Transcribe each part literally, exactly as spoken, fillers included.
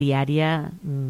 diària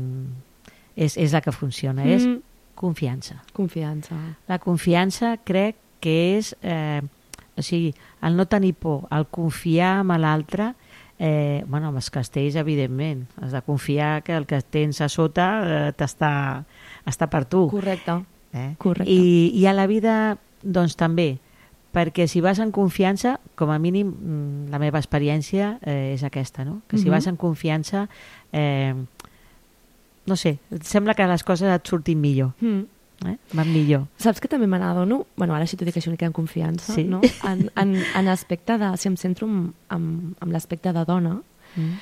és, és la que funciona, mm. és confiança. Confiança. La confiança crec que és, eh, o sigui, el no tenir por, el confiar en l'altre, eh, bueno, amb els castells, evidentment, has de confiar que el que tens a sota eh, t'està està per tu. Correcte. Eh? Correcte. I, I a la vida, doncs també, perquè si vas en confiança, com a mínim la meva experiència eh, és aquesta, no? Que si uh-huh. vas en confiança, eh, no sé, et sembla que les coses et surtin millor. Mm. Eh? Van millor. Saps que també me n'adono, bueno, ara sí t'ho dic així una mica en confiança, sí. no? En, en, en aspecte de, si em centro en, en, en l'aspecte de dona, mm.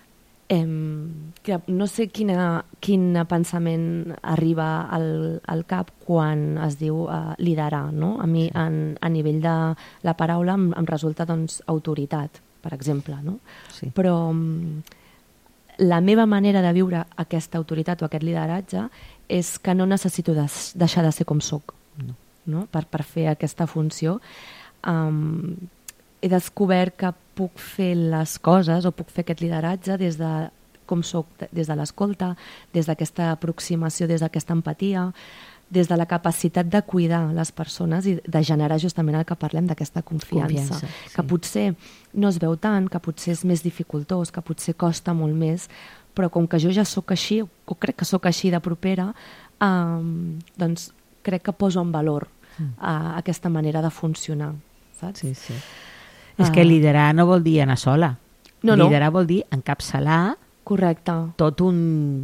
em, que no sé quina, quin pensament arriba al, al cap quan es diu uh, liderar, no? A mi, en, a nivell de la paraula, em, em resulta, doncs, autoritat, per exemple, no? Sí. Però um, la meva manera de viure aquesta autoritat o aquest lideratge és que no necessito des, deixar de ser com soc, no. No? Per, per fer aquesta funció. Um, he descobert que puc fer les coses o puc fer aquest lideratge des de com soc, des de l'escolta, des d'aquesta aproximació, des d'aquesta empatia, des de la capacitat de cuidar les persones i de generar justament el que parlem d'aquesta confiança, confiança sí. que potser no es veu tant, que potser és més dificultós, que potser costa molt més, però com que jo ja sóc així, o crec que sóc així de propera, um, doncs crec que poso en valor mm. uh, aquesta manera de funcionar, saps? Sí, sí. Uh, és que liderar no vol dir anar sola. No, liderar no. vol dir encapçalar correcte. Tot un,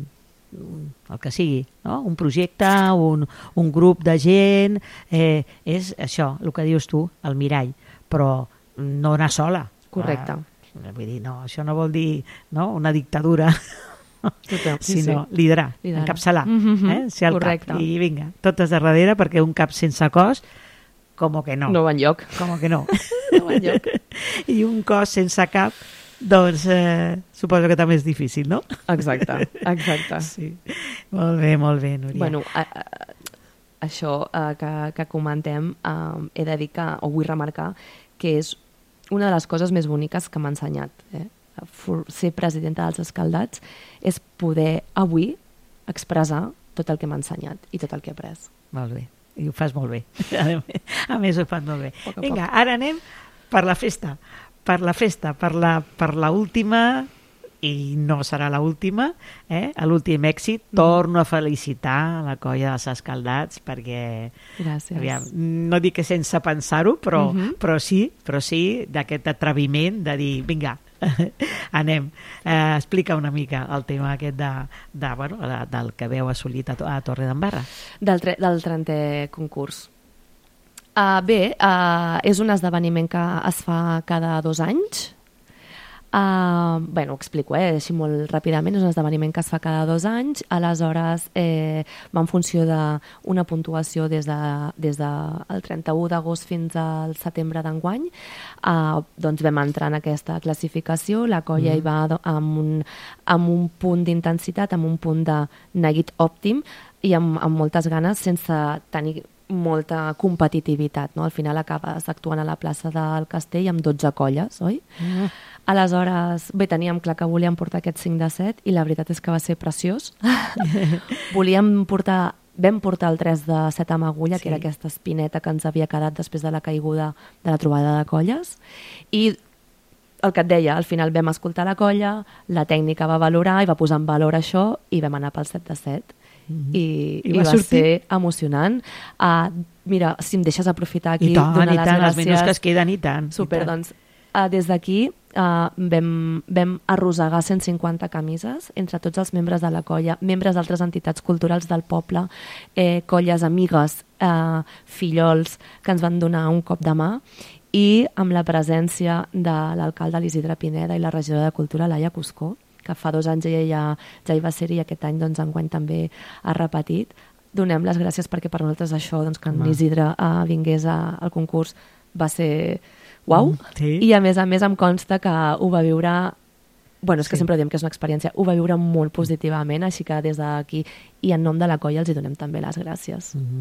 el que sigui, no? Un projecte, un, un grup de gent, eh, és això, el que dius tu, el mirall, però no anar sola. Correcte. Ah, vull dir, no, això no vol dir no, una dictadura, Total, sí, sinó sí. liderar, liderar, encapçalar, mm-hmm. eh? Ser el correcte. Cap. I vinga, totes de darrere, perquè un cap sense cos, com que no. No va enlloc. Com que no. No va enlloc. I un cos sense cap, doncs eh, suposo que també és difícil, no? Exacte, exacte. Sí. Molt bé, molt bé, Núria. Bueno, a, a, això a, que, que comentem, a, he de dir que, o vull remarcar, que és una de les coses més boniques que m'ha ensenyat. Eh? Ser presidenta dels Escaldats és poder avui expressar tot el que m'ha ensenyat i tot el que he après. Molt bé, i ho fas molt bé. A més, ho fas molt bé. Poc a Vinga, poc. ara anem per la festa. Per la festa, per la, per la última, i no serà la última, eh? l'últim èxit. Mm. Torno a felicitar la colla dels Escaldats perquè, gràcies. Aviam, no dic que sense pensar-ho, però, mm-hmm. però sí, però sí d'aquest atreviment de dir, vinga, anem. Eh, explica una mica el tema aquest de, de, bueno, de, del que veu assolit a, a Torre d'Embarra. Del, tre, del trentè concurs. Uh, bé, uh, és un esdeveniment que es fa cada dos anys. Uh, bé, ho explico, eh? Així molt ràpidament. És un esdeveniment que es fa cada dos anys. Aleshores, eh, va en funció d'una puntuació des del de, des de el trenta-u d'agost fins al setembre d'enguany. Uh, doncs vam entrar en aquesta classificació. La colla mm. hi va amb un, amb un punt d'intensitat, amb un punt de neguit òptim i amb, amb moltes ganes, sense tenir molta competitivitat, no? Al final acabes actuant a la plaça del Castell amb dotze colles, oi? Mm. Aleshores, bé, teníem clar que volíem portar aquest cinc de set i la veritat és que va ser preciós. Volíem portar, vam portar el tres de set amb agulla, sí. Que era aquesta espineta que ens havia quedat després de la caiguda de la trobada de colles, i el que et deia, al final vam escoltar la colla, la tècnica va valorar i va posar en valor això i vam anar pel set de set. Mm-hmm. I, I, i va, va sortir... ser emocionant. Uh, mira, si em deixes aprofitar aquí, I tant, donar i les tant, gràcies. els minuts que es queden, i tant. Super, i tant. doncs uh, des d'aquí uh, vam, vam arrossegar cent cinquanta camises entre tots els membres de la colla, membres d'altres entitats culturals del poble, eh, colles amigues, uh, fillols, que ens van donar un cop de mà, i amb la presència de l'alcalde l'Isidre Pineda i la regidora de Cultura, Laia Cuscó, que fa dos anys ella ja, ja hi va ser i aquest any doncs, enguany també ha repetit. Donem les gràcies perquè per nosaltres això, doncs, que en Isidre uh, vingués a, al concurs va ser uau. Mm, sí. I a més a més em consta que ho va viure, bueno, és que sí. Sempre diem que és una experiència, ho va viure molt positivament, així que des d'aquí i en nom de la colla els hi donem també les gràcies. Mm-hmm.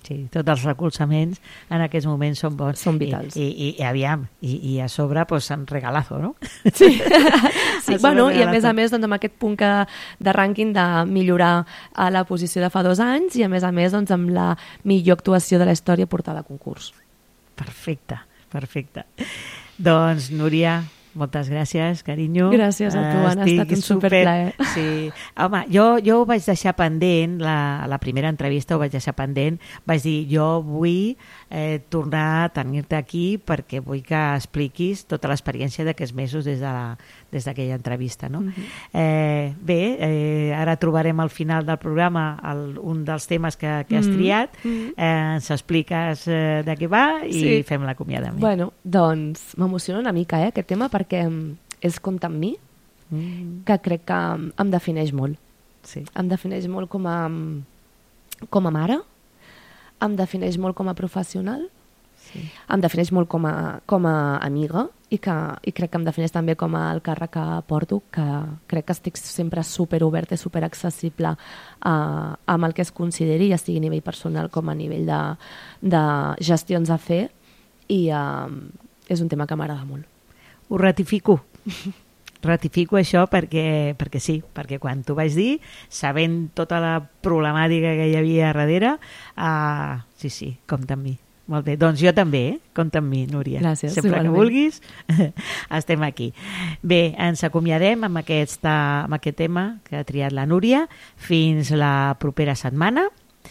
Sí, tots els recolzaments en aquests moments són bons. Són vitals. I, i, i aviam, i, i a sobre, pues, en regalazo, no? Sí, sí. Bueno, i a més a més, doncs, amb aquest punt que, de rànquing de millorar a la posició de fa dos anys i a més a més, doncs, amb la millor actuació de la història portada a concurs. Perfecte, perfecte. Doncs, Núria, moltes gràcies, carinyo. Gràcies a tu, Anna, ha estat un superplaer. Sí. Home, jo, jo ho vaig deixar pendent, la, la primera entrevista ho vaig deixar pendent, vaig dir, jo vull eh, tornar a tenir-te aquí perquè vull que expliquis tota l'experiència d'aquests mesos des de la, des d'aquella entrevista. No? Uh-huh. eh, bé, eh, ara trobarem al final del programa el, un dels temes que, que has triat, uh-huh. eh, ens expliques eh, de què va i sí. fem l'acomiadament. Bueno, doncs m'emociona una mica eh, aquest tema perquè és Compte amb mi, mm. que crec que em defineix molt. Sí. Em defineix molt com a, com a mare, em defineix molt com a professional, sí. em defineix molt com a, com a amiga i, que, i crec que em defineix també com a el càrrec que porto, que crec que estic sempre superoberta i superaccessible a, amb el que es consideri, ja sigui a nivell personal com a nivell de, de gestions a fer, i um, és un tema que m'agrada molt. Ho ratifico. Ratifico això perquè, perquè sí, perquè quan t'ho vaig dir, sabent tota la problemàtica que hi havia darrere, uh, sí, sí, compta amb mi. Molt bé, doncs jo també, eh? Compta amb mi, Núria. Gràcies, sempre igualment. que vulguis, estem aquí. Bé, ens acomiadem amb, aquesta, amb aquest tema que ha triat la Núria fins la propera setmana.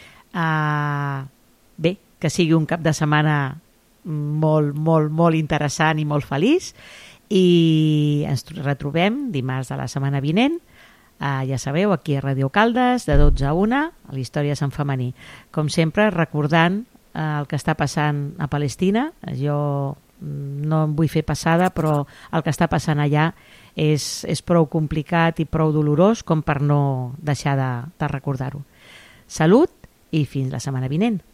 Uh, bé, que sigui un cap de setmana molt, molt, molt interessant i molt feliç, i ens retrobem dimarts de la setmana vinent, uh, ja sabeu, aquí a Radio Caldes, de dotze a una, a l'Històries en femení. Com sempre, recordant uh, el que està passant a Palestina. Jo no em vull fer passada, però el que està passant allà és, és prou complicat i prou dolorós com per no deixar de, de recordar-ho. Salut i fins la setmana vinent.